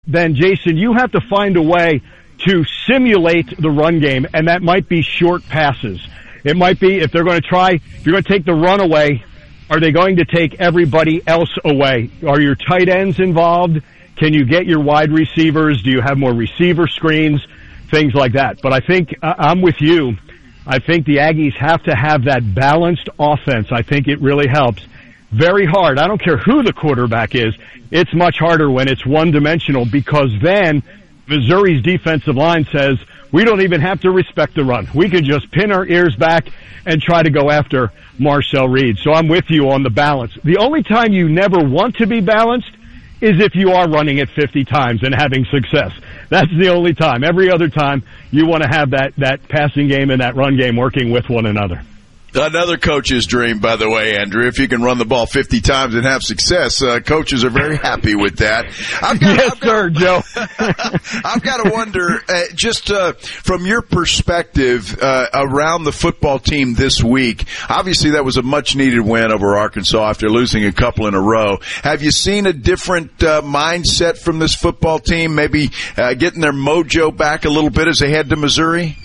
then Jason, you have to find a way to simulate the run game, and that might be short passes. It might be if you're going to take the run away, are they going to take everybody else away? Are your tight ends involved? Can you get your wide receivers? Do you have more receiver screens? Things like that. But I think I'm with you. I think the Aggies have to have that balanced offense. I think it really helps. Very hard. I don't care who the quarterback is. It's much harder when it's one-dimensional because then Missouri's defensive line says, we don't even have to respect the run. We can just pin our ears back and try to go after Marcel Reed. So I'm with you on the balance. The only time you never want to be balanced is if you are running it 50 times and having success. That's the only time. Every other time, you want to have that passing game and that run game working with one another. Another coach's dream, by the way, Andrew. If you can run the ball 50 times and have success, coaches are very happy with that. Sir, Joe. I've got to wonder, just from your perspective, around the football team this week, obviously that was a much-needed win over Arkansas after losing a couple in a row. Have you seen a different mindset from this football team, maybe getting their mojo back a little bit as they head to Missouri?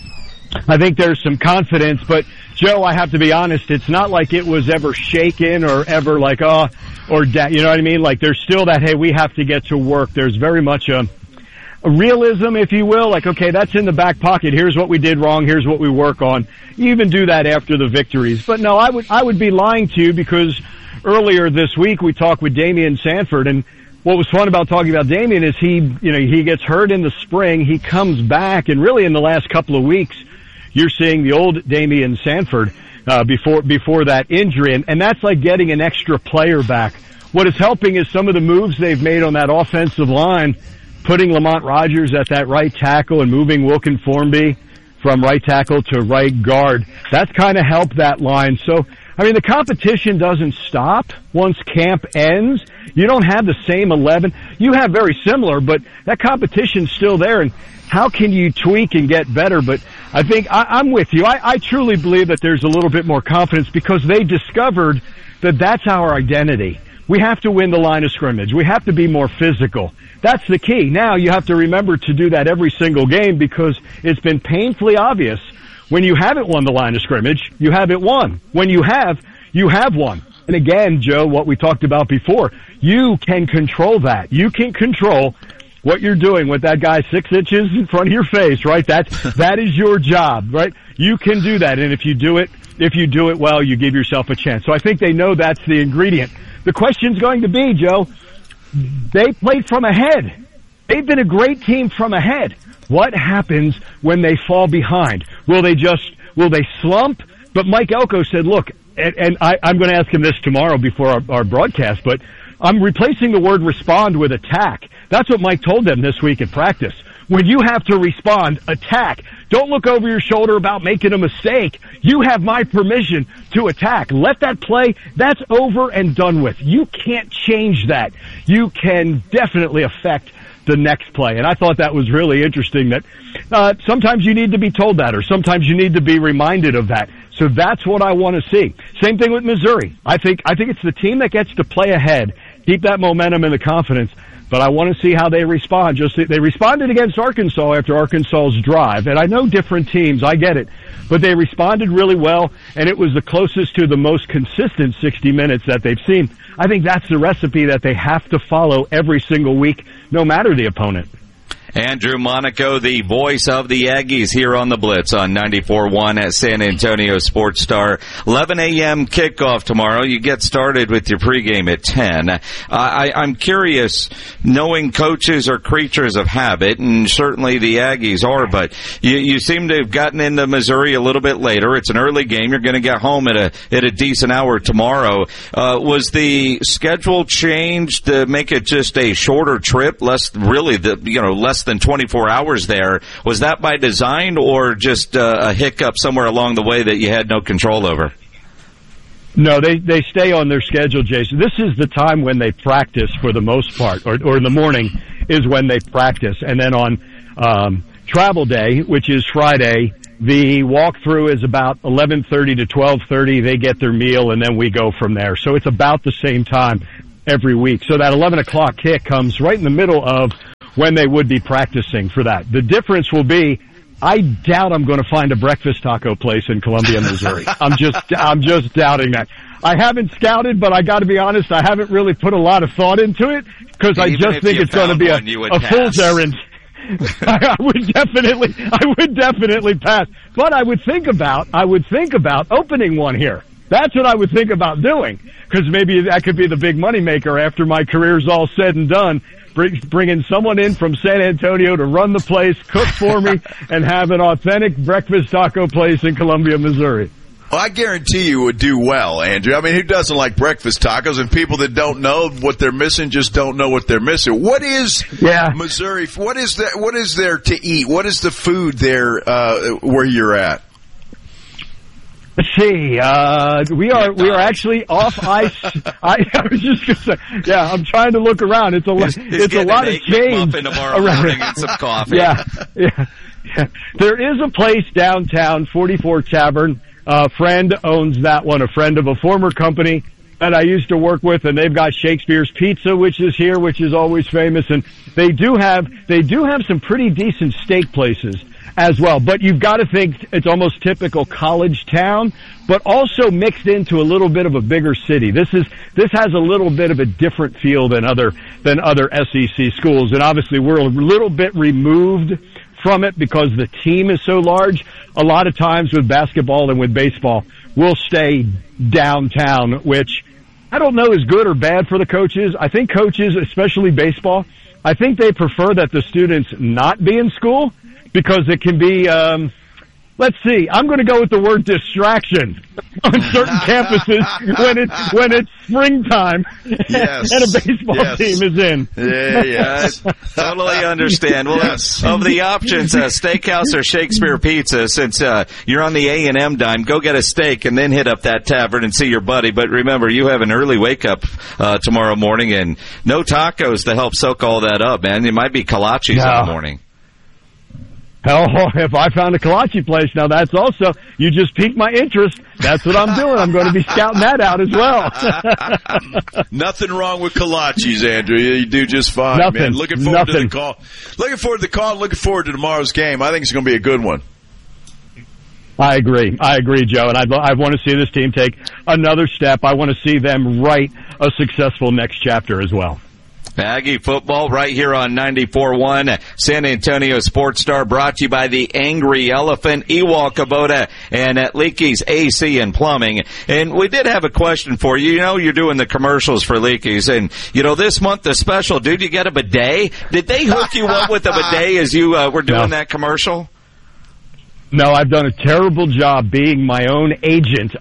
I think there's some confidence, but Joe, I have to be honest, it's not like it was ever shaken or ever like, you know what I mean? Like there's still that, hey, we have to get to work. There's very much a realism, if you will, like, okay, that's in the back pocket. Here's what we did wrong. Here's what we work on. You even do that after the victories. But no, I would be lying to you because earlier this week we talked with Damian Sanford, and what was fun about talking about Damian is he gets hurt in the spring. He comes back, and really in the last couple of weeks, you're seeing the old Damian Sanford before that injury, and that's like getting an extra player back. What is helping is some of the moves they've made on that offensive line, putting Lamont Rogers at that right tackle and moving Wilkin Formby from right tackle to right guard. That's kind of helped that line. So, I mean, the competition doesn't stop once camp ends. You don't have the same 11. You have very similar, but that competition's still there, and how can you tweak and get better? But I think I'm with you. I truly believe that there's a little bit more confidence because they discovered that that's our identity. We have to win the line of scrimmage. We have to be more physical. That's the key. Now you have to remember to do that every single game because it's been painfully obvious. When you haven't won the line of scrimmage, you haven't won. When you have won. And again, Joe, what we talked about before, you can control that. You can control what you're doing with that guy 6 inches in front of your face, right? That is your job, right? You can do that, and if you do it well, you give yourself a chance. So I think they know that's the ingredient. The question's going to be, Joe, they played from ahead. They've been a great team from ahead. What happens when they fall behind? Will they slump? But Mike Elko said, look, and I'm going to ask him this tomorrow before our broadcast, but I'm replacing the word respond with attack. That's what Mike told them this week at practice. When you have to respond, attack. Don't look over your shoulder about making a mistake. You have my permission to attack. Let that play. That's over and done with. You can't change that. You can definitely affect the next play. And I thought that was really interesting that sometimes you need to be told that or sometimes you need to be reminded of that. So that's what I want to see. Same thing with Missouri. I think it's the team that gets to play ahead, keep that momentum and the confidence. But I want to see how they respond. They responded against Arkansas after Arkansas's drive. And I know different teams, I get it. But they responded really well, and it was the closest to the most consistent 60 minutes that they've seen. I think that's the recipe that they have to follow every single week, no matter the opponent. Andrew Monaco, the voice of the Aggies here on the Blitz on 94.1 at San Antonio Sports Star. 11 a.m. kickoff tomorrow. You get started with your pregame at 10. I'm curious, knowing coaches are creatures of habit, and certainly the Aggies are, but you seem to have gotten into Missouri a little bit later. It's an early game. You're going to get home at a decent hour tomorrow. Was the schedule changed to make it just a shorter trip, less than 24 hours there? Was that by design or just a hiccup somewhere along the way that you had no control over? No, they stay on their schedule, Jason. This is the time when they practice for the most part, or in the morning is when they practice. And then on travel day, which is Friday, the walkthrough is about 11:30 to 12:30. They get their meal, and then we go from there. So it's about the same time every week. So that 11 o'clock kick comes right in the middle of when they would be practicing for that. The difference will be, I doubt I'm going to find a breakfast taco place in Columbia, Missouri. I'm just doubting that. I haven't scouted, but I got to be honest, I haven't really put a lot of thought into it because I just think it's going to be a fool's errand. I would definitely pass. But I would think about opening one here. That's what I would think about doing, because maybe that could be the big moneymaker after my career's all said and done. Bringing someone in from San Antonio to run the place, cook for me, and have an authentic breakfast taco place in Columbia, Missouri. Well, I guarantee you would do well, Andrew. I mean, who doesn't like breakfast tacos? And people that don't know what they're missing just don't know what they're missing. What is Missouri? What is there to eat? What is the food there where you're at? Let's see. We are actually off ice. I was just gonna say, yeah. I'm trying to look around. It's a lot of change around. And some coffee. Yeah. There is a place downtown, 44 Tavern. A friend owns that one. A friend of a former company that I used to work with, and they've got Shakespeare's Pizza, which is here, which is always famous, and they do have some pretty decent steak places as well. But you've got to think it's almost typical college town, but also mixed into a little bit of a bigger city. This has a little bit of a different feel than other SEC schools, and obviously we're a little bit removed from it because the team is so large. A lot of times with basketball and with baseball, we'll stay downtown, which I don't know is good or bad for the coaches. I think coaches, especially baseball, I think they prefer that the students not be in school because it can be, let's see, I'm going to go with the word distraction on certain campuses when it's springtime and a baseball team is in. Yes. Totally understand. Well, of the options, steakhouse or Shakespeare Pizza, since you're on the A&M dime, go get a steak and then hit up that tavern and see your buddy. But remember, you have an early wake-up tomorrow morning and no tacos to help soak all that up, man. It might be kolaches in the morning. Hell, if I found a kolache place, now that's also, you just piqued my interest. That's what I'm doing. I'm going to be scouting that out as well. Nothing wrong with kolaches, Andrew. You do just fine, man. Looking forward to the call. Looking forward to tomorrow's game. I think it's going to be a good one. I agree, Joe, and I want to see this team take another step. I want to see them write a successful next chapter as well. Aggie football right here on 94.1 San Antonio Sports Star, brought to you by the Angry Elephant, Ewald Kubota, and at Leakey's AC and Plumbing. And we did have a question for you. You know, you're doing the commercials for Leakey's, and this month the special, dude, you get a bidet. Did they hook you up with a bidet as you were doing that commercial? No, I've done a terrible job being my own agent.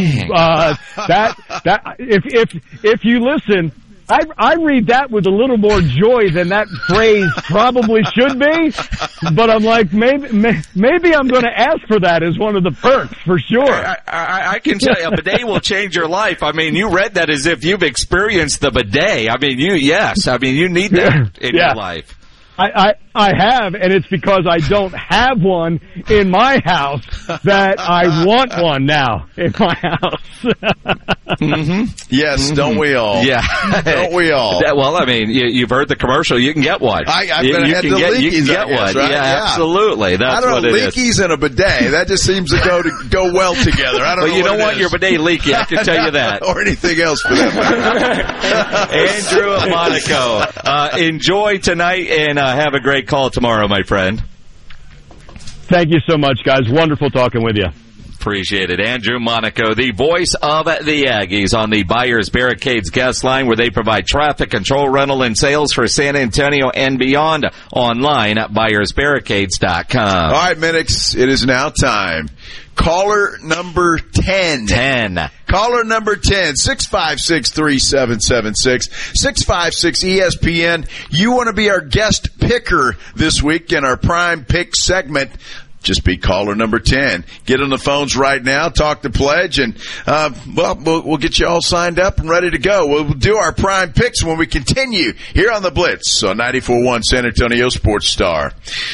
If you listen, I read that with a little more joy than that phrase probably should be, but I'm like, maybe I'm going to ask for that as one of the perks for sure. I can tell you, a bidet will change your life. I mean, you read that as if you've experienced the bidet. I mean, you need that in your life. I have, and it's because I don't have one in my house that I want one now in my house. Mm-hmm. Yes, don't we all? Yeah. Don't we all? Well, I mean, you've heard the commercial. You can get one. I've been ahead to Leakey's. You can get one. Right? Yeah, absolutely. That's what it is. Leakey's and a bidet. That just seems to go well together. I don't know. You don't want your bidet leaky, I can tell you that. Or anything else for that matter. Andrew at Monaco. Enjoy tonight and have a great call tomorrow, my friend. Thank you so much, guys. Wonderful talking with you. Appreciate it. Andrew Monaco, the voice of the Aggies, on the Buyers Barricades guest line, where they provide traffic control, rental, and sales for San Antonio and beyond. Online at buyersbarricades.com. All right, Minix, it is now time. Caller number 10. Caller number 10, 656-3776, 656-ESPN. You want to be our guest picker this week in our Prime Pick segment. Just be caller number 10. Get on the phones right now, talk to Pledge, and we'll get you all signed up and ready to go. We'll do our Prime Picks when we continue here on the Blitz on 94.1 San Antonio Sports Star.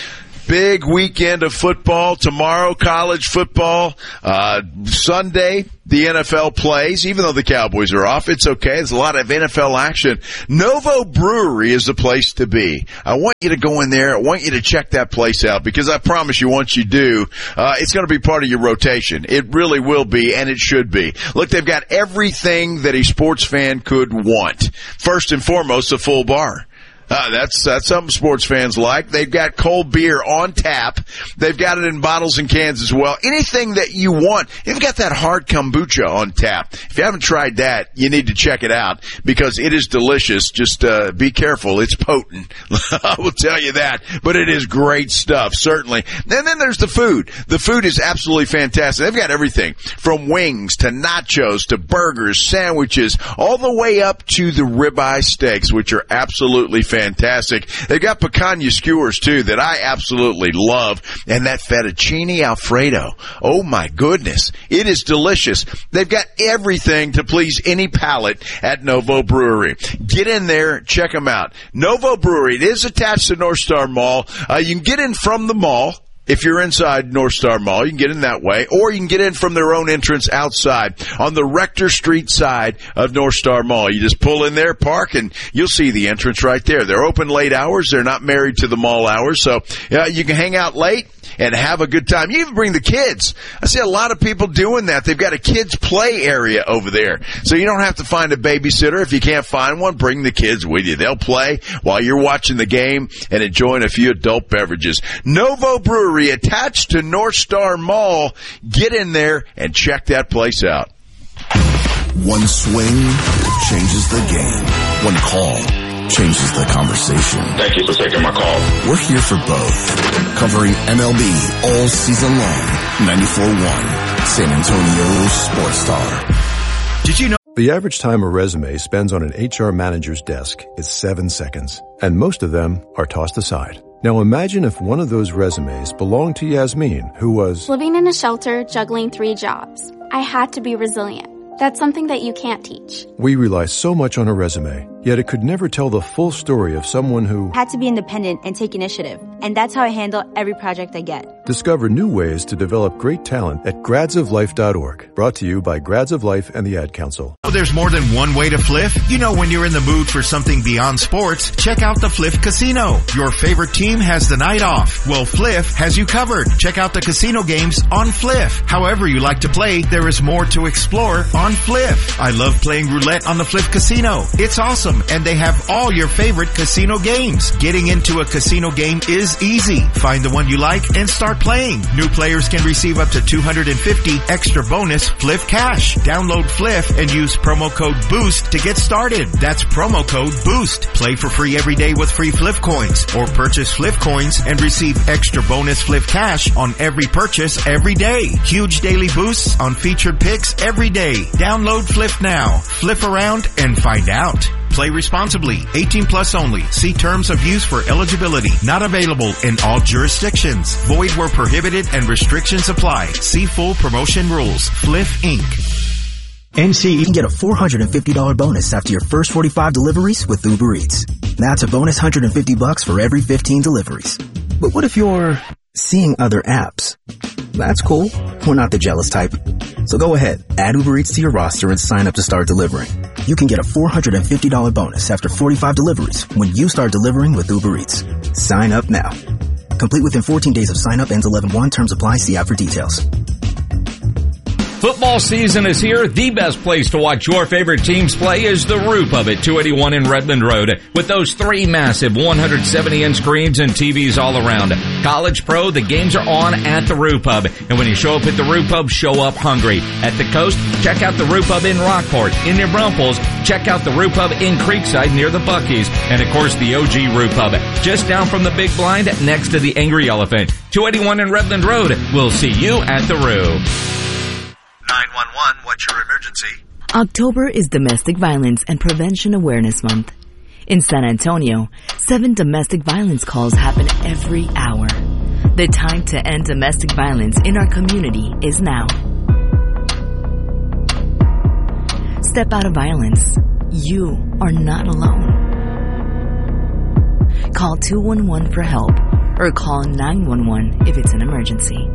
Big weekend of football tomorrow, college football. Sunday, the NFL plays. Even though the Cowboys are off, it's okay. There's a lot of NFL action. Novo Brewery is the place to be. I want you to go in there. I want you to check that place out because I promise you once you do, it's going to be part of your rotation. It really will be, and it should be. Look, they've got everything that a sports fan could want. First and foremost, a full bar. That's something sports fans like. They've got cold beer on tap. They've got it in bottles and cans as well. Anything that you want. They've got that hard kombucha on tap. If you haven't tried that, you need to check it out because it is delicious. Just be careful. It's potent. I will tell you that. But it is great stuff, certainly. And then there's the food. The food is absolutely fantastic. They've got everything from wings to nachos to burgers, sandwiches, all the way up to the ribeye steaks, which are absolutely fantastic. They've got picanha skewers, too, that I absolutely love. And that fettuccine Alfredo. Oh, my goodness. It is delicious. They've got everything to please any palate at Novo Brewery. Get in there. Check them out. Novo Brewery. It is attached to North Star Mall. You can get in from the mall. If you're inside North Star Mall, you can get in that way, or you can get in from their own entrance outside on the Rector Street side of North Star Mall. You just pull in there, park, and you'll see the entrance right there. They're open late hours. They're not married to the mall hours, so you can hang out late and have a good time. You even bring the kids. I see a lot of people doing that. They've got a kids play area over there. So you don't have to find a babysitter. If you can't find one, bring the kids with you. They'll play while you're watching the game and enjoying a few adult beverages. Novo Brewery attached to North Star Mall. Get in there and check that place out. One swing changes the game. One call changes the conversation. Thank you for taking my call. We're here for both, covering MLB all season long. 94.1 San Antonio Sports Star. Did you know the average time a resume spends on an HR manager's desk is 7 seconds, and most of them are tossed aside. Now imagine if one of those resumes belonged to Yasmin, who was living in a shelter, juggling 3 jobs. I had to be resilient. That's something that you can't teach. We rely so much on a resume, yet it could never tell the full story of someone who had to be independent and take initiative. And that's how I handle every project I get. Discover new ways to develop great talent at gradsoflife.org. Brought to you by Grads of Life and the Ad Council. There's more than one way to Fliff. You know, when you're in the mood for something beyond sports, check out the Fliff Casino. Your favorite team has the night off. Well, Fliff has you covered. Check out the casino games on Fliff. However you like to play, there is more to explore on Fliff. I love playing roulette on the Fliff Casino. It's awesome, and they have all your favorite casino games. Getting into a casino game is easy. Find the one you like and start playing. New players can receive up to $250 extra bonus Fliff cash. Download Fliff and use promo code BOOST to get started. That's promo code BOOST. Play for free every day with free Fliff coins, or purchase Fliff coins and receive extra bonus Fliff cash on every purchase every day. Huge daily boosts on featured picks every day. Download Fliff now. Fliff around and find out. Play responsibly. 18 plus only. See terms of use for eligibility. Not available in all jurisdictions. Void where prohibited and restrictions apply. See full promotion rules. Fliff Inc. You can get a $450 bonus after your first 45 deliveries with Uber Eats. That's a bonus $150 for every 15 deliveries. But what if you're seeing other apps? That's cool. We're not the jealous type. So go ahead, add Uber Eats to your roster and sign up to start delivering. You can get a $450 bonus after 45 deliveries when you start delivering with Uber Eats. Sign up now. Complete within 14 days of sign up. Ends 11/1. Terms apply. See app for details. Football season is here. The best place to watch your favorite teams play is the Roo Pub at 281 in Redland Road. With those 3 massive 170-inch screens and TVs all around. College, pro, the games are on at the Roo Pub. And when you show up at the Roo Pub, show up hungry. At the coast, check out the Roo Pub in Rockport. In New Braunfels, check out the Roo Pub in Creekside near the Buc-ee's. And of course, the OG Roo Pub, just down from the Big Blind next to the Angry Elephant. 281 in Redland Road. We'll see you at the Roo. 911, what's your emergency? October is Domestic Violence and Prevention Awareness Month. In San Antonio, 7 domestic violence calls happen every hour. The time to end domestic violence in our community is now. Step out of violence. You are not alone. Call 211 for help or call 911 if it's an emergency.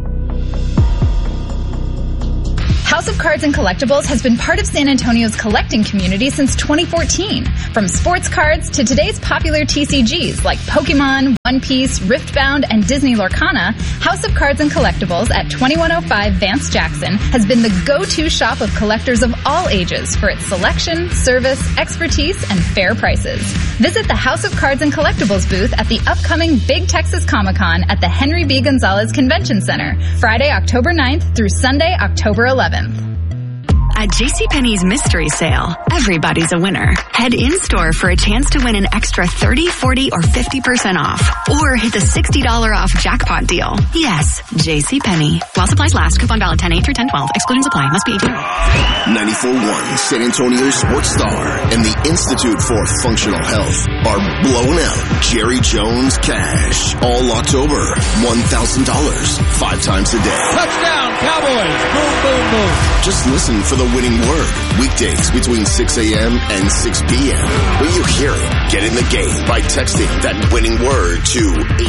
House of Cards and Collectibles has been part of San Antonio's collecting community since 2014. From sports cards to today's popular TCGs like Pokemon, One Piece, Riftbound, and Disney Lorcana, House of Cards and Collectibles at 2105 Vance Jackson has been the go-to shop of collectors of all ages for its selection, service, expertise, and fair prices. Visit the House of Cards and Collectibles booth at the upcoming Big Texas Comic-Con at the Henry B. Gonzalez Convention Center, Friday, October 9th through Sunday, October 11th. At JCPenney's Mystery Sale, everybody's a winner. Head in-store for a chance to win an extra 30, 40, or 50% off. Or hit the $60 off jackpot deal. Yes, JCPenney. While supplies last, coupon valid 10/8 through 10/12. Excluding supply. Must be 18. 94.1 San Antonio Sports Star and the Institute for Functional Health are blowing out Jerry Jones cash all October. $1,000, 5 times a day. Touchdown, Cowboys. Boom, boom, boom. Just listen for the winning word. Weekdays between 6 a.m. and 6 p.m. When you hear it, get in the game by texting that winning word to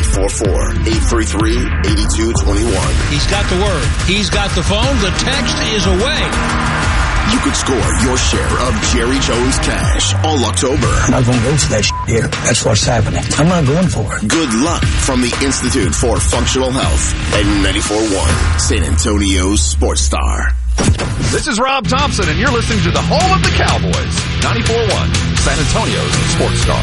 844-833-8221. He's got the word. He's got the phone. The text is away. You could score your share of Jerry Jones cash all October. I'm not going to go for that here. That's what's happening. I'm not going for it. Good luck from the Institute for Functional Health at 94.1 San Antonio's Sports Star. This is Rob Thompson, and you're listening to the home of the Cowboys, 94.1 San Antonio's Sports Star.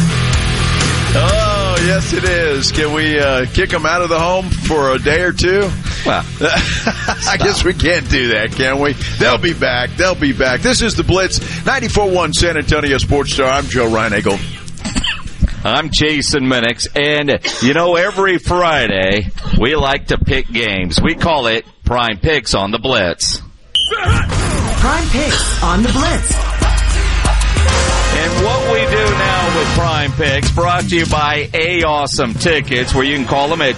Oh, yes, it is. Can we kick them out of the home for a day or two? Well, I guess we can't do that, can we? They'll be back. They'll be back. This is the Blitz, 94.1 San Antonio Sports Star. I'm Joe Reinagle. I'm Jason Minix, and every Friday we like to pick games. We call it Prime Picks on the Blitz. Prime Picks on the Blitz. And what we do now with Prime Picks, brought to you by A-Awesome Tickets, where you can call them at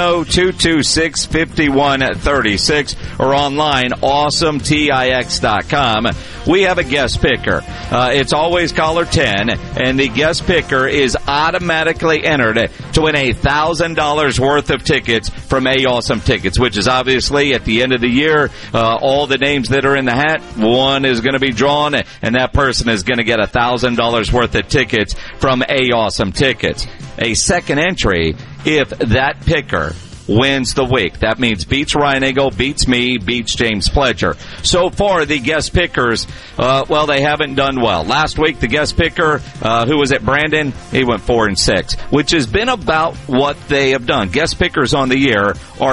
210-226-5136 or online, awesometix.com. We have a guest picker. It's always caller 10, and the guest picker is automatically entered to win $1,000 worth of tickets from A-Awesome Tickets, which is obviously at the end of the year, all the names that are in the hat, one is going to be drawn, and that person is going to get $1,000 worth of tickets from A-Awesome Tickets. A second entry if that picker wins the week. That means beats Reinagle, beats me, beats James Pledger. So far, the guest pickers, they haven't done well. Last week, the guest picker, who was it, Brandon? He went 4-6, which has been about what they have done. Guest pickers on the year are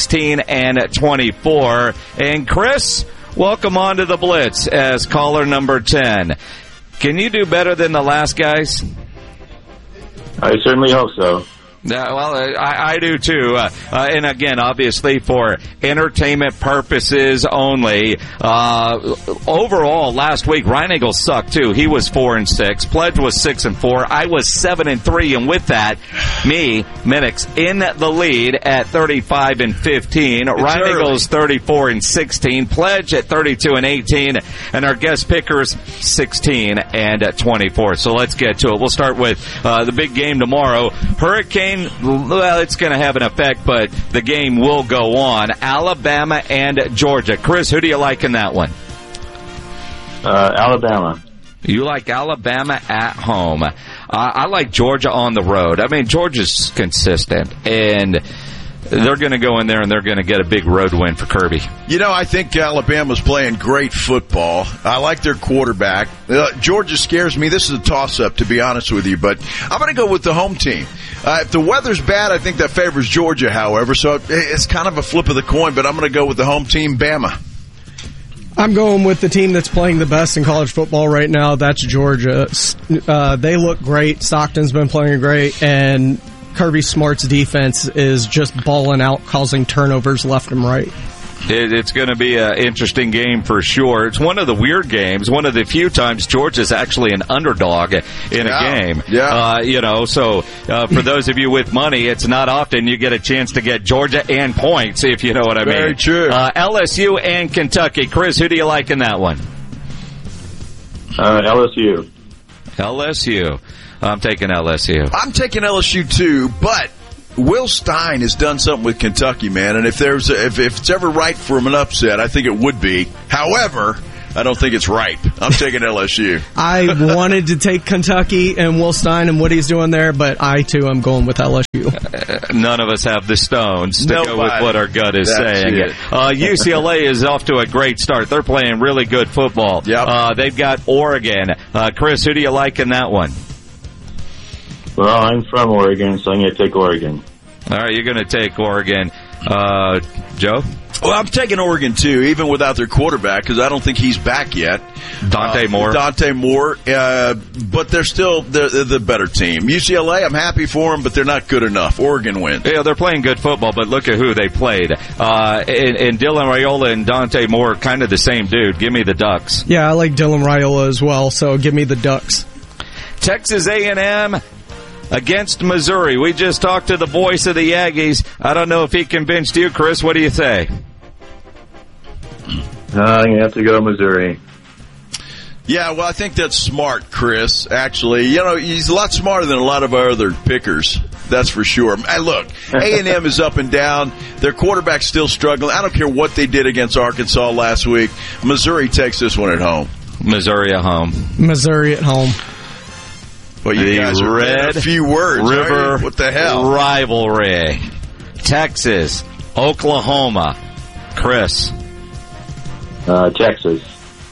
16-24. And Chris, welcome on to the Blitz as caller number 10. Can you do better than the last guys? I certainly hope so. I do too. And again, obviously for entertainment purposes only. Overall, last week, Reinagle sucked too. He was 4-6. Pledge was 6-4. I was 7-3. And with that, me, Minix, in the lead at 35-15. Reinagle's 34-16. Pledge at 32-18. And our guest pickers, 16-24. So let's get to it. We'll start with the big game tomorrow. Hurricane, well, it's going to have an effect, but the game will go on. Alabama and Georgia. Chris, who do you like in that one? Alabama. You like Alabama at home. I like Georgia on the road. I mean, Georgia's consistent, and they're going to go in there and they're going to get a big road win for Kirby. I think Alabama's playing great football. I like their quarterback. Georgia scares me. This is a toss-up, to be honest with you, but I'm going to go with the home team. If the weather's bad, I think that favors Georgia, however, so it's kind of a flip of the coin, but I'm going to go with the home team, Bama. I'm going with the team that's playing the best in college football right now. That's Georgia. They look great. Stockton's been playing great, and Kirby Smart's defense is just balling out, causing turnovers left and right. It's going to be an interesting game for sure. It's one of the weird games, one of the few times Georgia's actually an underdog in a game. Yeah. So for those of you with money, it's not often you get a chance to get Georgia and points, if you know what I mean. Very true. LSU and Kentucky. Chris, who do you like in that one? LSU. LSU. I'm taking LSU. I'm taking LSU too, but Will Stein has done something with Kentucky, man, and if it's ever right for him an upset, I think it would be. However, I don't think it's ripe. I'm taking LSU. I wanted to take Kentucky and Will Stein and what he's doing there, but I, too, am going with LSU. None of us have the stones to go with what our gut is saying. UCLA is off to a great start. They're playing really good football. Yep. They've got Oregon. Chris, who do you like in that one? Well, I'm from Oregon, so I'm going to take Oregon. All right, you're going to take Oregon. Joe? Well, I'm taking Oregon, too, even without their quarterback, because I don't think he's back yet. Dante Moore. But they're still the better team. UCLA, I'm happy for them, but they're not good enough. Oregon wins. Yeah, they're playing good football, but look at who they played. And Dylan Raiola and Dante Moore, kind of the same dude. Give me the Ducks. Yeah, I like Dylan Raiola as well, so give me the Ducks. Texas A&M against Missouri. We just talked to the voice of the Aggies. I don't know if he convinced you, Chris. What do you say? I'm going to have to go Missouri. Yeah, well, I think that's smart, Chris, actually. You know, he's a lot smarter than a lot of our other pickers. That's for sure. Hey, look, A&M is up and down. Their quarterback's still struggling. I don't care what they did against Arkansas last week. Missouri takes this one at home. Missouri at home. Missouri at home. Well, you guys read a few words. River what the hell? Rivalry. Texas, Oklahoma. Chris. Texas.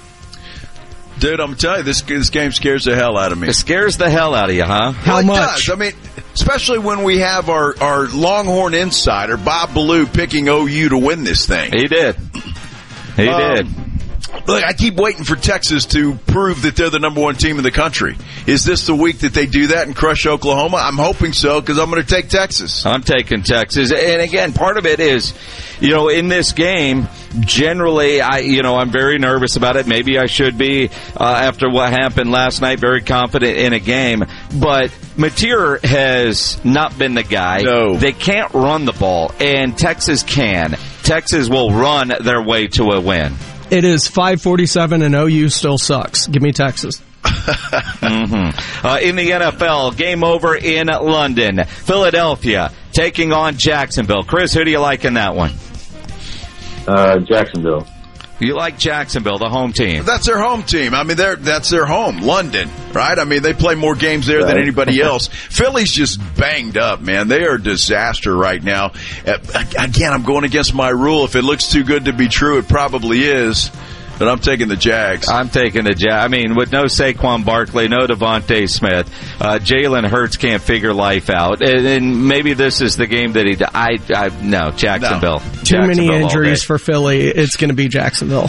Dude, I'm telling you, this game scares the hell out of me. It scares the hell out of you, huh? How much? I mean, especially when we have our Longhorn insider, Bob Ballou, picking OU to win this thing. He did. He did. Look, I keep waiting for Texas to prove that they're the number one team in the country. Is this the week that they do that and crush Oklahoma? I'm hoping so, because I'm going to take Texas. I'm taking Texas. And again, part of it is, in this game, generally, I'm very nervous about it. Maybe I should be after what happened last night, very confident in a game. But Mateer has not been the guy. No. They can't run the ball, and Texas can. Texas will run their way to a win. It is 5:47 and OU still sucks. Give me Texas. In the NFL, game over in London. Philadelphia taking on Jacksonville. Chris, who do you like in that one? Jacksonville. You like Jacksonville, the home team. That's their home team. I mean, that's their home, London, right? I mean, they play more games there than anybody else. Philly's just banged up, man. They are a disaster right now. Again, I'm going against my rule. If it looks too good to be true, it probably is. But I'm taking the Jags. I'm taking the Jags. I mean, with no Saquon Barkley, no Devontae Smith, Jalen Hurts can't figure life out. And maybe this is the game that no, Jacksonville. No. Too many injuries for Philly. It's going to be Jacksonville.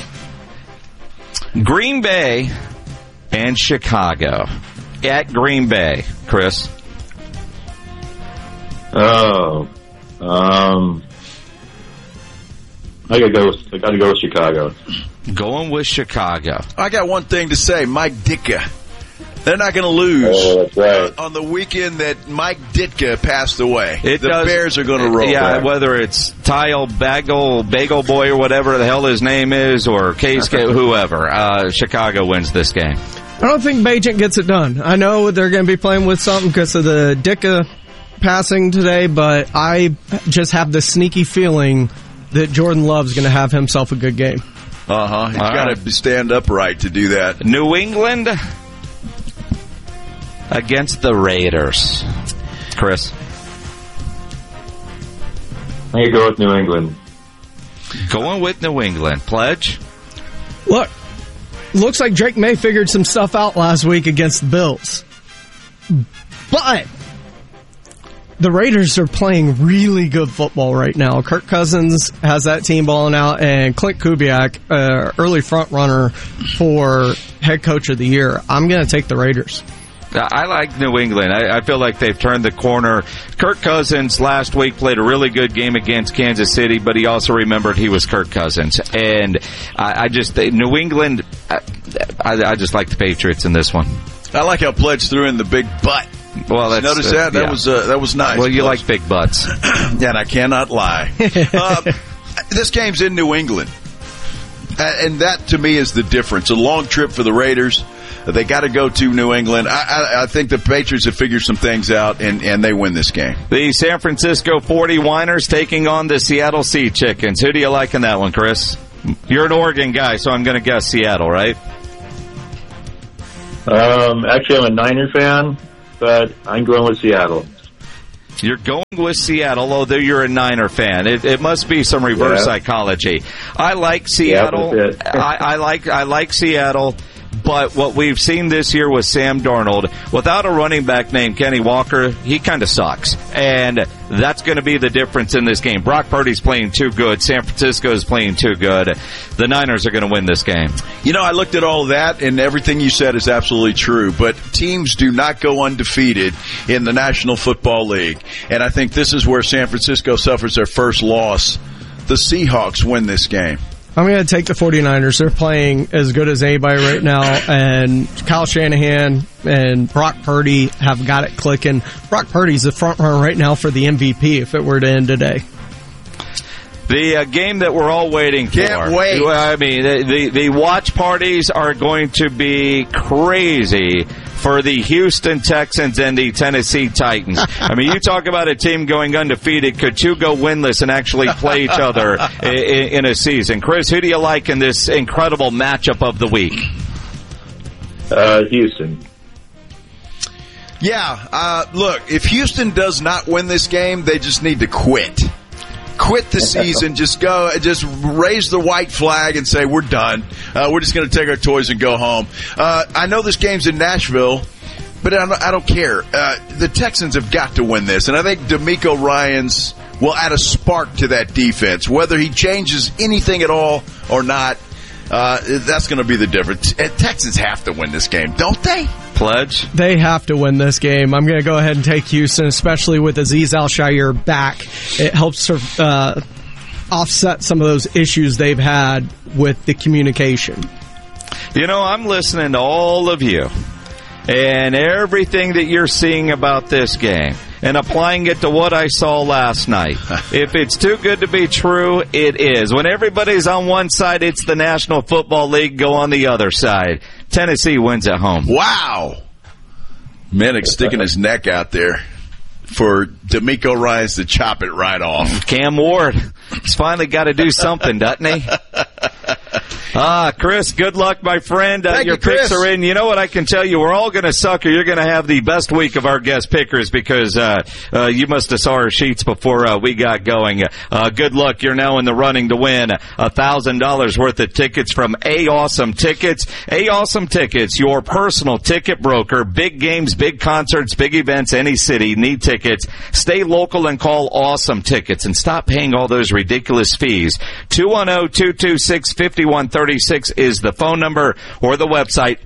Green Bay and Chicago. At Green Bay, Chris. I gotta go with Chicago. Going with Chicago. I got one thing to say. Mike Ditka. They're not going to lose. Oh, that's right. On the weekend that Mike Ditka passed away. The does, Bears are going to roll. Yeah, back. Whether it's Tile Bagel Boy or whatever the hell his name is, or Case whoever, Chicago wins this game. I don't think Bajent gets it done. I know they're going to be playing with something because of the Ditka passing today, but I just have the sneaky feeling that Jordan Love's going to have himself a good game. He's got to stand upright to do that. New England against the Raiders. Chris? I'm going to go with New England. Going with New England. Pledge? Look, looks like Drake May figured some stuff out last week against the Bills. But the Raiders are playing really good football right now. Kirk Cousins has that team balling out, and Clint Kubiak, early front runner for head coach of the year. I'm going to take the Raiders. I like New England. I feel like they've turned the corner. Kirk Cousins last week played a really good game against Kansas City, but he also remembered he was Kirk Cousins. And I just think New England, I just like the Patriots in this one. I like how Pledge threw in the big butt. Well, that's, notice that? That was nice. Well, you like big butts. And I cannot lie. This game's in New England. And that, to me, is the difference. A long trip for the Raiders. They got to go to New England. I think the Patriots have figured some things out, and they win this game. The San Francisco 49ers taking on the Seattle Sea Chickens. Who do you like in that one, Chris? You're an Oregon guy, so I'm going to guess Seattle, right? Actually, I'm a Niner fan, but I'm going with Seattle. You're going with Seattle, although you're a Niner fan. It must be some reverse psychology. I like Seattle. Yeah, I like Seattle. But what we've seen this year with Sam Darnold, without a running back named Kenny Walker, he kind of sucks. And that's going to be the difference in this game. Brock Purdy's playing too good. San Francisco is playing too good. The Niners are going to win this game. You know, I looked at all of that, and everything you said is absolutely true. But teams do not go undefeated in the National Football League. And I think this is where San Francisco suffers their first loss. The Seahawks win this game. I'm going to take the 49ers. They're playing as good as anybody right now, and Kyle Shanahan and Brock Purdy have got it clicking. Brock Purdy's the front runner right now for the MVP if it were to end today. The game that we're all waiting for. Can't wait. I mean, the watch parties are going to be crazy for the Houston Texans and the Tennessee Titans. I mean, you talk about a team going undefeated. Could two go winless and actually play each other in a season? Chris, who do you like in this incredible matchup of the week? Houston. Yeah, look, if Houston does not win this game, they just need to quit. Quit the season, just raise the white flag and say, we're done. We're just going to take our toys and go home. I know this game's in Nashville, but I don't care. The Texans have got to win this, and I think DeMeco Ryans will add a spark to that defense. Whether he changes anything at all or not, that's going to be the difference. Texans have to win this game, don't they? Pledge? They have to win this game. I'm going to go ahead and take Houston, especially with Azeez Al-Shaair back. It helps offset some of those issues they've had with the communication. You know, I'm listening to all of you and everything that you're seeing about this game and applying it to what I saw last night. If it's too good to be true, it is. When everybody's on one side, it's the National Football League. Go on the other side. Tennessee wins at home. Wow. Minnick sticking his neck out there for DeMeco Ryans to chop it right off. Cam Ward, he's finally got to do something, doesn't he? Chris, good luck, my friend. Your picks are in. You know what I can tell you? We're all going to suck, or you're going to have the best week of our guest pickers because you must have saw our sheets before we got going. Good luck. You're now in the running to win $1,000 worth of tickets from A Awesome Tickets. A Awesome Tickets, your personal ticket broker. Big games, big concerts, big events, any city. Need tickets. Stay local and call Awesome Tickets and stop paying all those ridiculous fees. 210-226-5130. is the phone number or the website,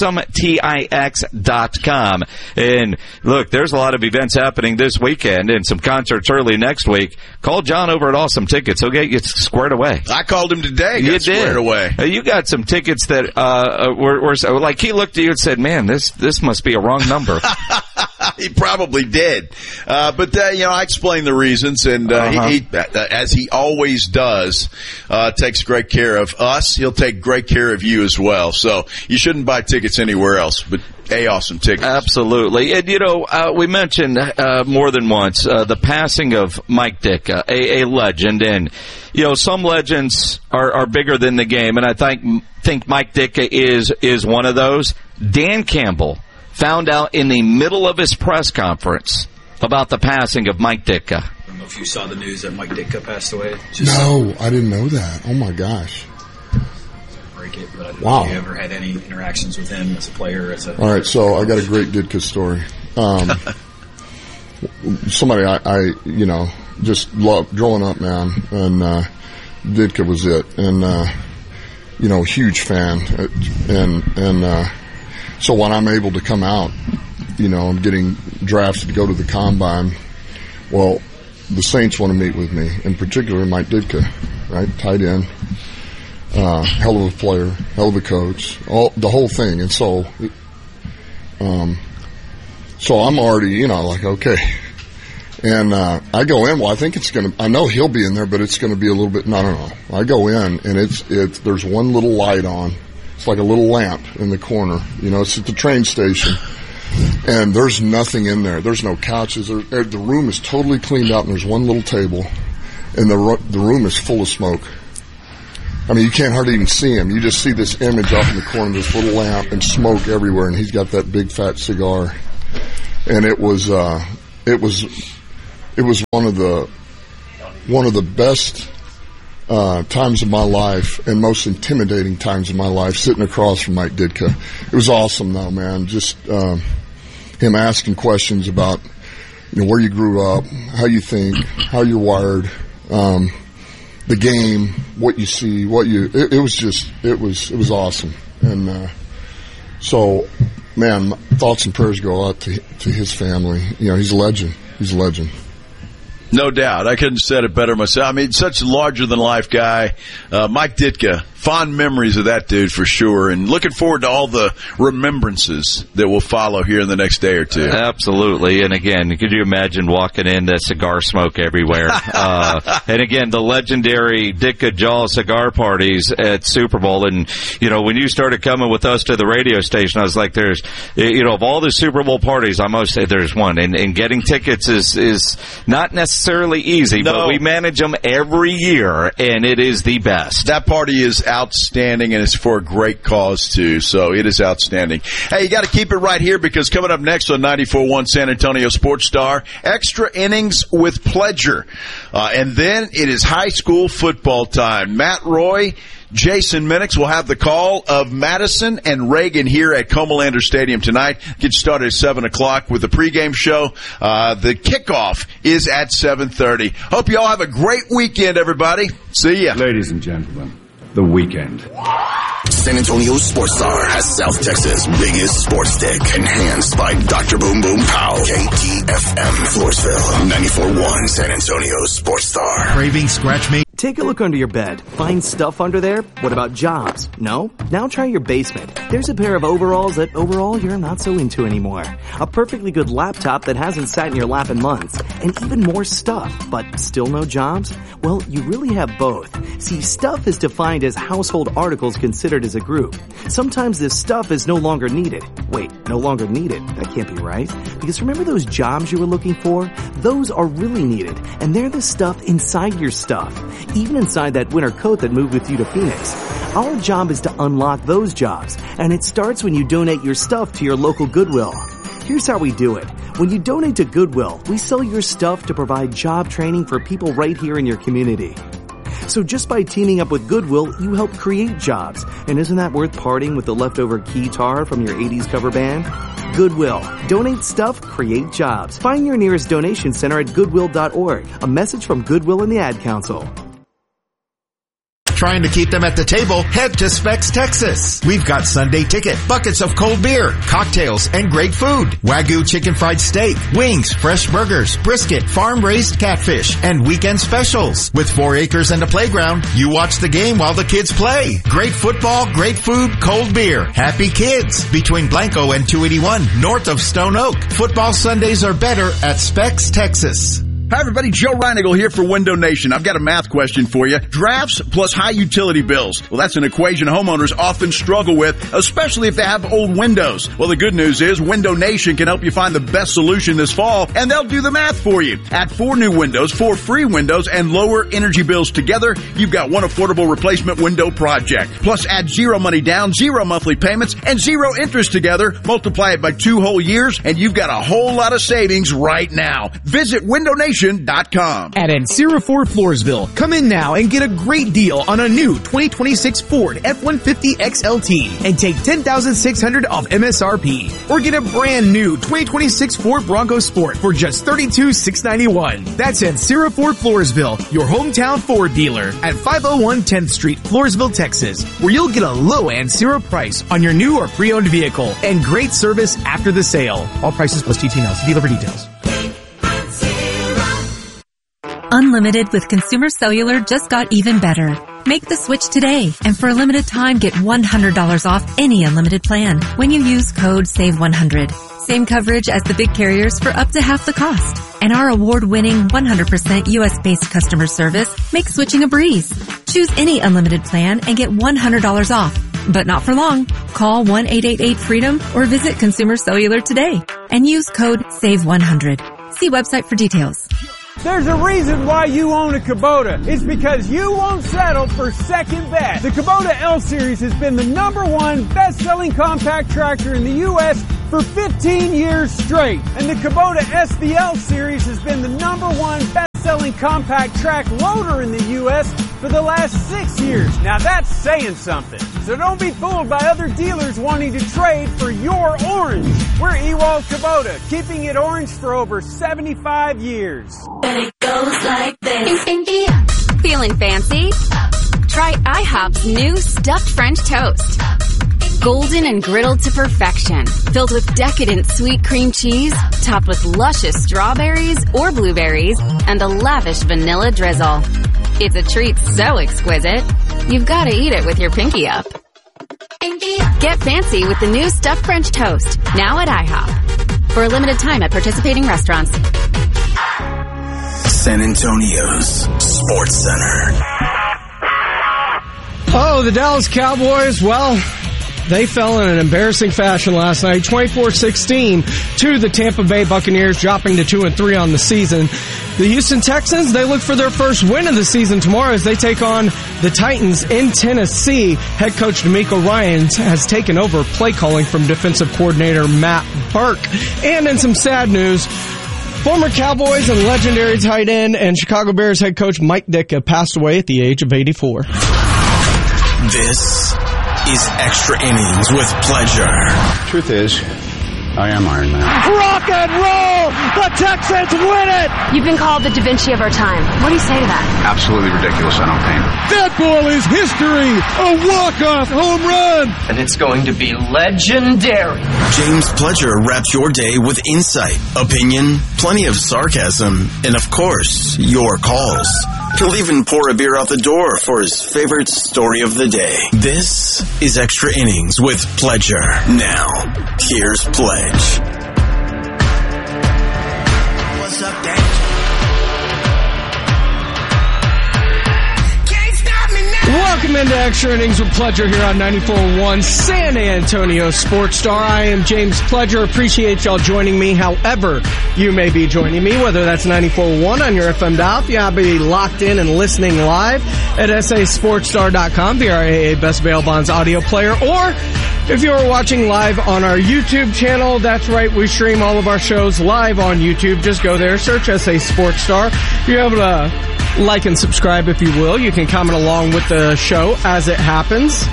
awesometix.com. And look, there's a lot of events happening this weekend and some concerts early next week. Call John over at Awesome Tickets. He'll get you squared away. I called him today. You did. Squared away. You got some tickets that were like he looked at you and said, man, this must be a wrong number. He probably did. But I explained the reasons, and he, as he always does, takes great care of us. He'll take great care of you as well. So you shouldn't buy tickets anywhere else but A Awesome Tickets. Absolutely. And, we mentioned more than once the passing of Mike Ditka, a legend. And, some legends are bigger than the game, and I think Mike Ditka is one of those. Dan Campbell found out in the middle of his press conference about the passing of Mike Ditka. I don't know if you saw the news that Mike Ditka passed away. No, I didn't know that. Oh, my gosh. Break it, but wow. Have you ever had any interactions with him as a player? All right, so I got a great Ditka story. Somebody I just loved growing up, man, and Ditka was it. And, huge fan. And so when I'm able to come out, I'm getting drafted to go to the combine. Well, the Saints want to meet with me, in particular Mike Ditka, right? Tight end, hell of a player, hell of a coach, the whole thing. And so I'm already, like, okay. And I go in. Well, I think I know he'll be in there, but it's going to be a little bit. No. I go in, and it's there's one little light on, It's like a little lamp in the corner. You know, it's at the train station. And there's nothing in there. There's no couches. The room is totally cleaned out, and there's one little table. And the room is full of smoke. I mean, you can't hardly even see him. You just see this image off in the corner, this little lamp, and smoke everywhere. And he's got that big fat cigar. And it was one of the best times of my life and most intimidating times of my life, sitting across from Mike Ditka. It was awesome, though, man. Just him asking questions about, you know, where you grew up, how you think, how you're wired, the game, what you see, it was awesome. And so, man, thoughts and prayers go out to his family. You know, he's a legend. He's a legend. No doubt. I couldn't have said it better myself. I mean, such a larger-than-life guy. Mike Ditka, fond memories of that dude for sure, and looking forward to all the remembrances that will follow here in the next day or two. Absolutely. And again, could you imagine walking in, the cigar smoke everywhere? And again, the legendary Ditka Jaw cigar parties at Super Bowl. And, you know, when you started coming with us to the radio station, I was like, there's, you know, of all the Super Bowl parties, I must say there's one. And getting tickets is not necessarily easy, but we manage them every year, and it is the best. That party is outstanding, and it's for a great cause, too. So it is outstanding. Hey, you got to keep it right here, because coming up next on 94.1 San Antonio Sports Star, extra innings with Pledger. And then it is high school football time. Matt Roy, Jason Minix will have the call of Madison and Reagan here at Comalander Stadium tonight. Get started at 7 o'clock with the pregame show. The kickoff is at 7:30. Hope you all have a great weekend, everybody. See ya. Ladies and gentlemen, the weekend. San Antonio Sports Star has South Texas' biggest sports stick, enhanced by Dr. Boom Boom Pow. KTFM Floresville, 94.1 San Antonio Sports Star. Craving scratch meat? Take a look under your bed. Find stuff under there? What about jobs? No? Now try your basement. There's a pair of overalls that overall you're not so into anymore. A perfectly good laptop that hasn't sat in your lap in months. And even more stuff, but still no jobs? Well, you really have both. See, stuff is defined as household articles considered as a group. Sometimes this stuff is no longer needed. Wait, no longer needed? That can't be right. Because remember those jobs you were looking for? Those are really needed. And they're the stuff inside your stuff. Even inside that winter coat that moved with you to Phoenix. Our job is to unlock those jobs, and it starts when you donate your stuff to your local Goodwill. Here's how we do it. When you donate to Goodwill, we sell your stuff to provide job training for people right here in your community. So just by teaming up with Goodwill, you help create jobs. And isn't that worth parting with the leftover keytar from your 80s cover band? Goodwill. Donate stuff, create jobs. Find your nearest donation center at goodwill.org. A message from Goodwill and the Ad Council. Trying to keep them at the table? Head to Specs, Texas. We've got Sunday ticket, buckets of cold beer, cocktails, and great food. Wagyu chicken fried steak, wings, fresh burgers, brisket, farm-raised catfish, and weekend specials. With 4 acres and a playground, you watch the game while the kids play. Great football, great food, cold beer. Happy kids. Between Blanco and 281, north of Stone Oak. Football Sundays are better at Specs, Texas. Hi everybody, Joe Reinigle here for Window Nation. I've got a math question for you. Drafts plus high utility bills. Well, that's an equation homeowners often struggle with, especially if they have old windows. Well, the good news is Window Nation can help you find the best solution this fall, and they'll do the math for you. Add 4 new windows, 4 free windows, and lower energy bills together. You've got one affordable replacement window project. Plus add 0 money down, 0 monthly payments, and 0 interest together. Multiply it by 2 whole years, and you've got a whole lot of savings right now. Visit WindowNation.com. At Ancira Ford Floresville, come in now and get a great deal on a new 2026 Ford F-150 XLT and take $10,600 off MSRP. Or get a brand new 2026 Ford Bronco Sport for just $32,691. That's Ancira Ford Floresville, your hometown Ford dealer at 501 10th Street, Floresville, Texas, where you'll get a low Ancira price on your new or pre-owned vehicle and great service after the sale. All prices plus TT now. See dealer for details. Unlimited with Consumer Cellular just got even better. Make the switch today, and for a limited time, get $100 off any unlimited plan when you use code SAVE100. Same coverage as the big carriers for up to half the cost. And our award-winning 100% U.S.-based customer service makes switching a breeze. Choose any unlimited plan and get $100 off. But not for long. Call 1-888-FREEDOM or visit Consumer Cellular today and use code SAVE100. See website for details. There's a reason why you own a Kubota. It's because you won't settle for second best. The Kubota L-Series has been the #1 best-selling compact tractor in the U.S. for 15 years straight. And the Kubota SVL Series has been the #1 best-selling compact track loader in the U.S. for the last 6 years. Now that's saying something. So don't be fooled by other dealers wanting to trade for your orange. We're Ewald Kubota, keeping it orange for over 75 years. And it goes like this. Feeling fancy? Try IHOP's new stuffed French toast. Golden and griddled to perfection, filled with decadent sweet cream cheese, topped with luscious strawberries or blueberries, and a lavish vanilla drizzle. It's a treat so exquisite, you've got to eat it with your pinky up. Get fancy with the new stuffed French toast, now at IHOP. For a limited time at participating restaurants. San Antonio's Sports Center. Oh, the Dallas Cowboys, well, they fell in an embarrassing fashion last night, 24-16 to the Tampa Bay Buccaneers, dropping to 2-3 on the season. The Houston Texans, they look for their first win of the season tomorrow as they take on the Titans in Tennessee. Head coach DeMeco Ryans has taken over play calling from defensive coordinator Matt Burke. And in some sad news, former Cowboys and legendary tight end and Chicago Bears head coach Mike Ditka passed away at the age of 84. This is Extra Innings with Pleasure. Truth is, I am Iron Man. Rock and roll! The Texans win it! You've been called the Da Vinci of our time. What do you say to that? Absolutely ridiculous. I don't paint. That ball is history! A walk-off home run! And it's going to be legendary. James Pledger wraps your day with insight, opinion, plenty of sarcasm, and of course, your calls. He'll even pour a beer out the door for his favorite story of the day. This is Extra Innings with Pledger. Now, here's Pledge. What's up, Dad? Welcome into Extra Innings with Pledger here on 94.1 San Antonio Sports Star. I am James Pledger. Appreciate y'all joining me however you may be joining me, whether that's 94.1 on your FM dial, if you happen to be locked in and listening live at sasportstar.com, the RAA Best Bail Bonds audio player, or if you are watching live on our YouTube channel, that's right, we stream all of our shows live on YouTube. Just go there, search SA Sports Star. You're able to like and subscribe if you will. You can comment along with the show as it happens.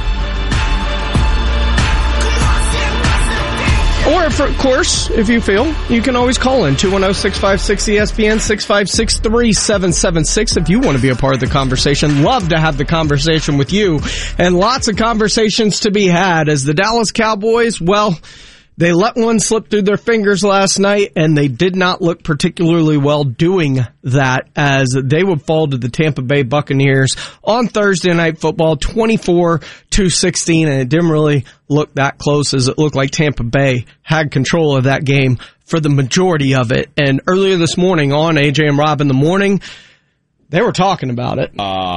Or, of course, if you feel, you can always call in 210-656-ESPN, 656-3776 if you want to be a part of the conversation. Love to have the conversation with you. And lots of conversations to be had as the Dallas Cowboys, well, they let one slip through their fingers last night, and they did not look particularly well doing that as they would fall to the Tampa Bay Buccaneers on Thursday Night Football, 24-16, and it didn't really look that close as it looked like Tampa Bay had control of that game for the majority of it. And earlier this morning on AJ and Rob in the Morning, they were talking about it.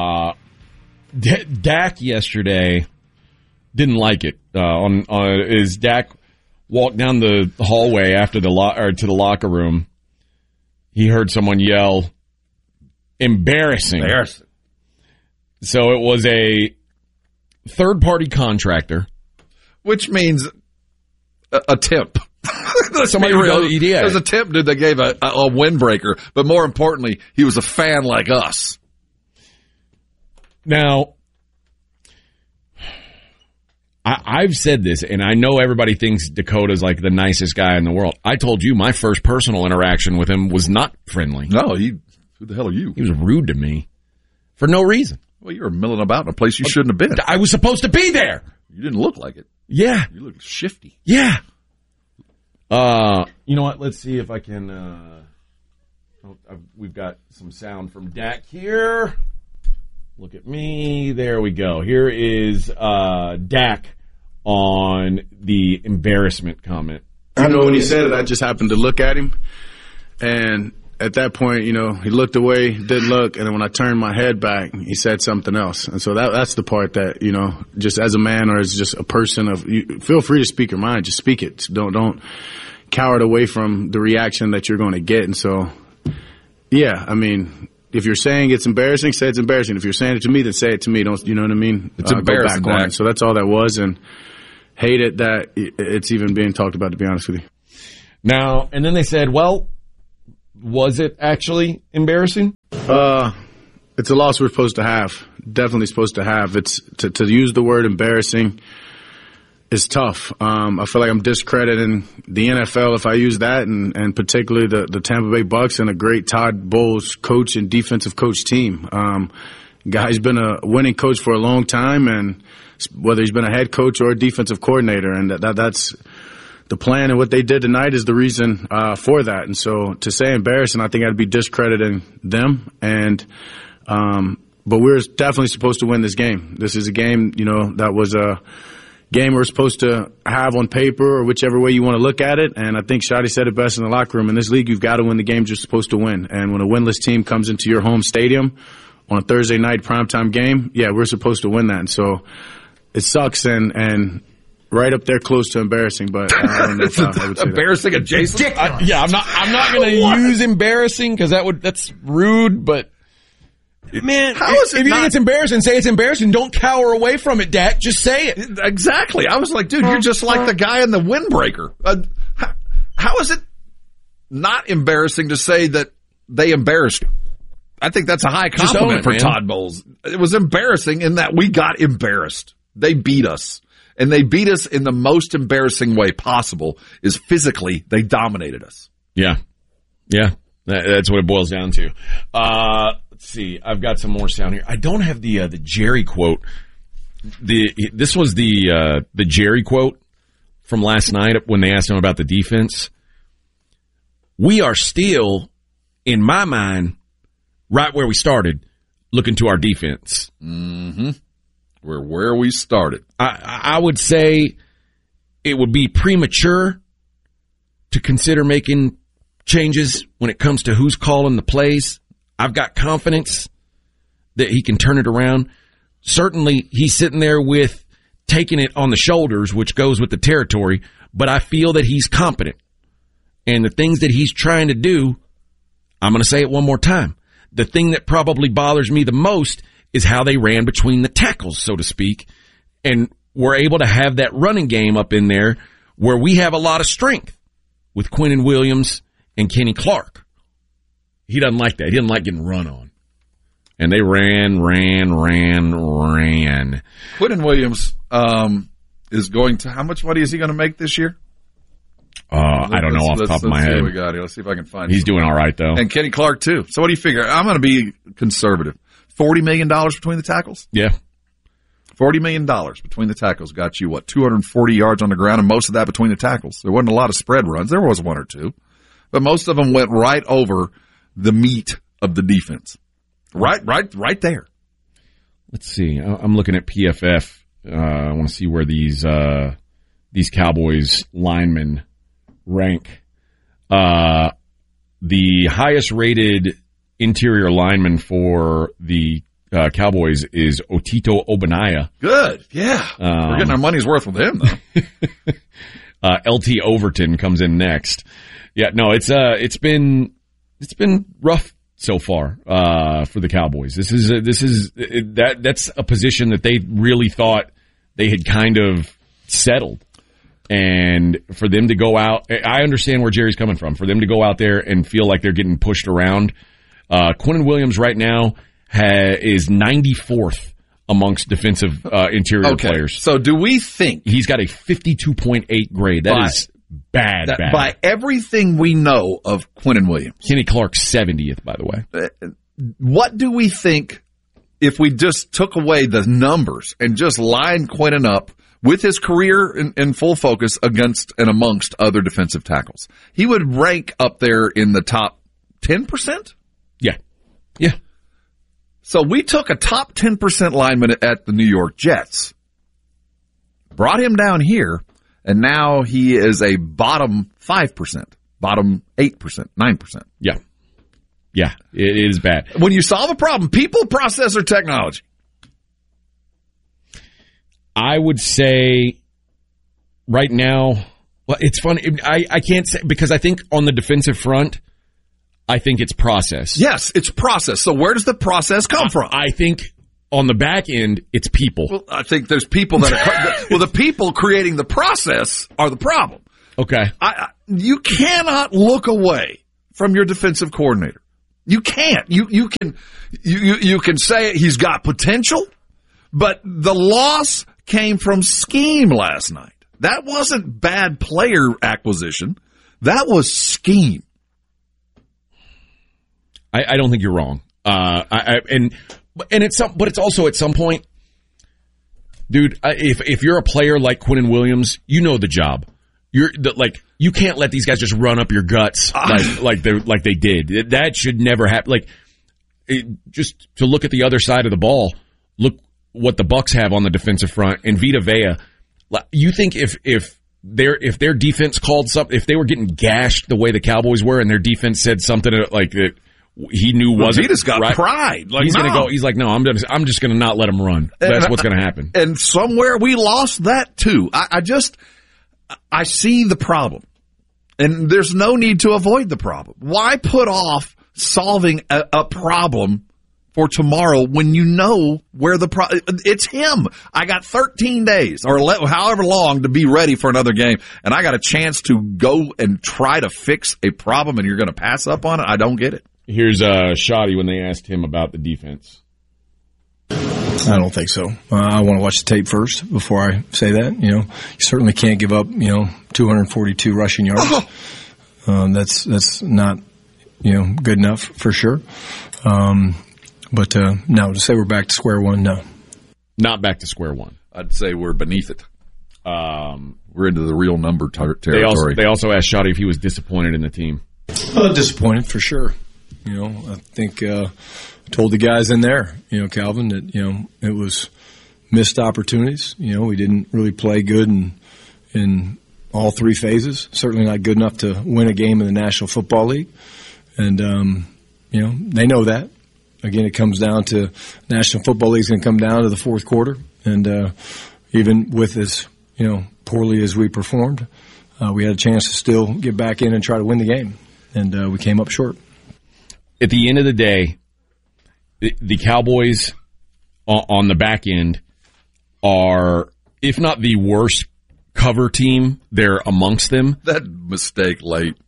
Dak yesterday didn't like it. Is Dak walked down the hallway after to the locker room, he heard someone yell, "Embarrassing." So it was a third-party contractor. Which means a tip. Somebody it was a tip, dude, that gave a windbreaker. But more importantly, he was a fan like us. Now, I've said this, and I know everybody thinks Dakota's like the nicest guy in the world. I told you my first personal interaction with him was not friendly. No, who the hell are you? He was rude to me for no reason. Well, you were milling about in a place you shouldn't have been. I was supposed to be there. You didn't look like it. Yeah. You look shifty. Yeah. You know what? Let's see if I can. We've got some sound from Dak here. Look at me. There we go. Here is Dak on the embarrassment comment. I know when he said it, I just happened to look at him, and at that point, he looked away, didn't look, and then when I turned my head back, he said something else. And so that's the part that, just as a man or as just a person feel free to speak your mind, just speak it. Don't cower away from the reaction that you're going to get. And so, yeah, I mean, if you're saying it's embarrassing, say it's embarrassing. If you're saying it to me, then say it to me. Don't, you know what I mean? It's embarrassing. Go back on it. So that's all that was, and hate it that it's even being talked about, to be honest with you. Now, and then they said, well, was it actually embarrassing? It's a loss we're supposed to have. Definitely supposed to have. It's to use the word embarrassing is tough. I feel like I'm discrediting the NFL if I use that, and particularly the Tampa Bay Bucks and a great Todd Bowles coach and defensive coach team. Guy's been a winning coach for a long time, and whether he's been a head coach or a defensive coordinator, and that's the plan, and what they did tonight is the reason for that. And so to say embarrassing, I think I'd be discrediting them. And but we're definitely supposed to win this game. This is a game, that was a game we're supposed to have on paper or whichever way you want to look at it. And I think Shotty said it best in the locker room. In this league, you've got to win the games you're supposed to win. And when a winless team comes into your home stadium on a Thursday night primetime game, yeah, we're supposed to win that. And so it sucks and right up there close to embarrassing, but I don't know if I would say embarrassing that. adjacent. I'm not going to use embarrassing because that's rude, but man, how is it if you think it's embarrassing, say it's embarrassing. Don't cower away from it, Dak. Just say it. Exactly. I was like, dude, you're just like the guy in the windbreaker. How is it not embarrassing to say that they embarrassed you? I think that's a high compliment for Todd Bowles. It was embarrassing in that we got embarrassed. They beat us. And they beat us in the most embarrassing way possible, is physically they dominated us. Yeah. Yeah. That's what it boils down to. Let's see. I've got some more sound here. I don't have the Jerry quote. This was the Jerry quote from last night when they asked him about the defense. We are still, in my mind, right where we started, looking to our defense. Mm-hmm. We're where we started. I would say it would be premature to consider making changes when it comes to who's calling the plays. I've got confidence that he can turn it around. Certainly, he's sitting there with taking it on the shoulders, which goes with the territory, but I feel that he's competent. And the things that he's trying to do, I'm going to say it one more time. The thing that probably bothers me the most is how they ran between the tackles, so to speak, and were able to have that running game up in there where we have a lot of strength with Quinnen Williams and Kenny Clark. He doesn't like that. He doesn't like getting run on. And they ran. Quinnen Williams is going to, how much money is he going to make this year? I don't know off the top of my head. See what we got here. Let's see if I can find He's doing all right, though. And Kenny Clark, too. So what do you figure? I'm going to be conservative. $40 million between the tackles? Yeah. $40 million between the tackles got you, 240 yards on the ground, and most of that between the tackles. There wasn't a lot of spread runs. There was one or two. But most of them went right over the meat of the defense. Right there. Let's see. I'm looking at PFF. I want to see where these Cowboys linemen rank. The highest rated interior lineman for the Cowboys is Otito Ogbonnaya. Good, yeah. We're getting our money's worth with him, though. LT Overton comes in next. Yeah, no, it's been rough so far for the Cowboys. That's a position that they really thought they had kind of settled. And for them to go out, I understand where Jerry's coming from. For them to go out there and feel like they're getting pushed around. Quinnen Williams right now is 94th amongst defensive interior players. So do we think he's got a 52.8 grade? That is bad. By everything we know of Quinnen Williams. Kenny Clark's 70th, by the way. What do we think if we just took away the numbers and just lined Quinnen up with his career in full focus against and amongst other defensive tackles? He would rank up there in the top 10%? Yeah. So we took a top 10% lineman at the New York Jets, brought him down here, and now he is a bottom 5%, bottom 8%, 9%. Yeah. Yeah, it is bad. When you solve a problem, people, process, or technology? I would say right now, well, it's funny. I can't say, because I think on the defensive front, I think it's process. Yes, it's process. So where does the process come from? I think on the back end, it's people. Well, I think there's people that are, well, the people creating the process are the problem. Okay. You cannot look away from your defensive coordinator. You can't. You can say he's got potential, but the loss came from scheme last night. That wasn't bad player acquisition. That was scheme. I don't think you're wrong. And it's also at some point, dude. If you're a player like Quinnen Williams, you know the job. You can't let these guys just run up your guts like they did. That should never happen. Just to look at the other side of the ball, look what the Bucs have on the defensive front and Vita Vea. You think if their defense called something, if they were getting gashed the way the Cowboys were, and their defense said something like that he knew wasn't Vita's got right, pride. He's going to go. He's like, no, I'm just going to not let him run. That's what's going to happen. And somewhere we lost that too. I see the problem, and there's no need to avoid the problem. Why put off solving a problem for tomorrow when you know where the problem? It's him. I got 13 days or however long to be ready for another game, and I got a chance to go and try to fix a problem, and you're going to pass up on it? I don't get it. Here's Shoddy when they asked him about the defense. I don't think so. I want to watch the tape first before I say that. You certainly can't give up, 242 rushing yards. That's not, good enough for sure. But no, to say we're back to square one, no. Not back to square one. I'd say we're beneath it. We're into the real number territory. They also asked Shoddy if he was disappointed in the team. Disappointed for sure. I think I told the guys in there, Calvin, that, it was missed opportunities. We didn't really play good in all three phases. Certainly not good enough to win a game in the National Football League. And, they know that. Again, it comes down to National Football League is going to come down to the fourth quarter. And even with as, poorly as we performed, we had a chance to still get back in and try to win the game. And we came up short. At the end of the day, the Cowboys on the back end are, if not the worst cover team, they're amongst them. That mistake late.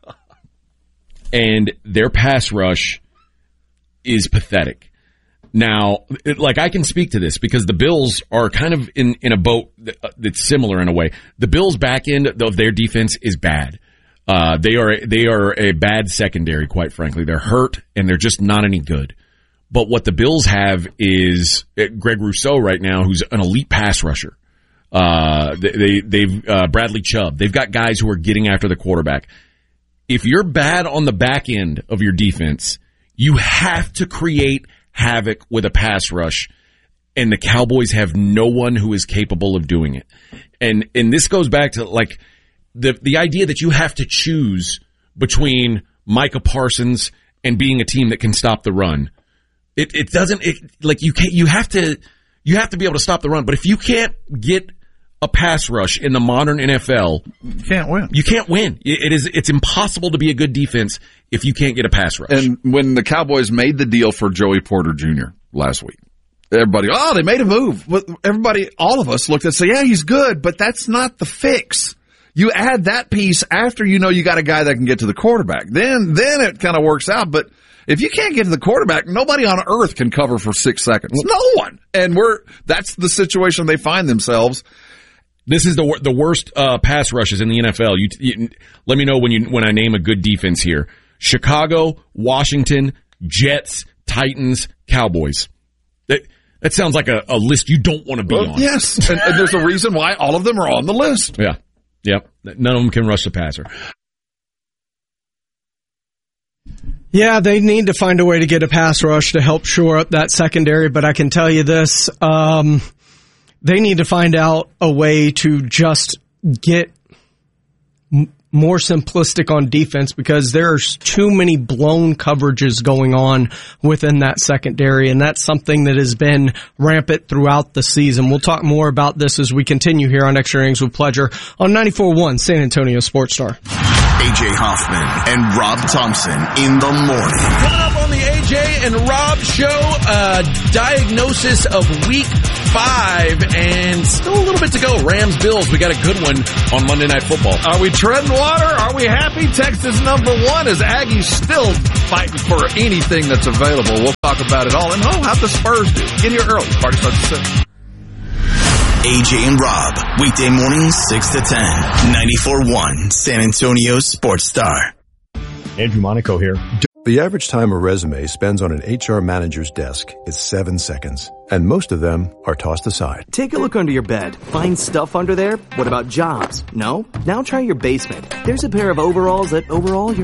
And their pass rush is pathetic. Now, I can speak to this because the Bills are kind of in a boat that's similar in a way. The Bills' back end of their defense is bad. They are a bad secondary, quite frankly. They're hurt and they're just not any good. But what the Bills have is Greg Rousseau right now, who's an elite pass rusher. They've Bradley Chubb. They've got guys who are getting after the quarterback. If you're bad on the back end of your defense, you have to create havoc with a pass rush. And the Cowboys have no one who is capable of doing it. And this goes back to the idea that you have to choose between Micah Parsons and being a team that can stop the run. You have to be able to stop the run. But if you can't get a pass rush in the modern NFL, you can't win. You can't win. It's impossible to be a good defense if you can't get a pass rush. And when the Cowboys made the deal for Joey Porter Jr. last week, everybody, they made a move. Everybody, all of us looked and said, yeah, he's good, but that's not the fix. You add that piece after you got a guy that can get to the quarterback. Then it kind of works out. But if you can't get to the quarterback, nobody on earth can cover for 6 seconds. No one. And that's the situation they find themselves. This is the worst pass rushes in the NFL. You let me know when I name a good defense here. Chicago, Washington, Jets, Titans, Cowboys. That sounds like a list you don't want to be on. Yes, and there's a reason why all of them are on the list. Yeah. Yep. None of them can rush the passer. Yeah, they need to find a way to get a pass rush to help shore up that secondary, but I can tell you this, they need to find out a way to just get more simplistic on defense because there's too many blown coverages going on within that secondary, and that's something that has been rampant throughout the season. We'll talk more about this as we continue here on Extra Innings with Pleasure on 94.1 San Antonio Sports Star. AJ Hoffman and Rob Thompson in the morning. Coming up on the AJ and Rob show, diagnosis of week 5, and still a little bit to go. Rams-Bills, we got a good one on Monday Night Football. Are we treading water? Are we happy? Texas number 1 is Aggies still fighting for anything that's available. We'll talk about it all. And how'd the Spurs do? Get here early. Party starts at 6. AJ and Rob, weekday mornings 6 to 10, 94.1 San Antonio Sports Star. Andrew Monaco here. The average time a resume spends on an HR manager's desk is 7 seconds, and most of them are tossed aside. Take a look under your bed. Find stuff under there? What about jobs? No? Now try your basement. There's a pair of overalls that overall you're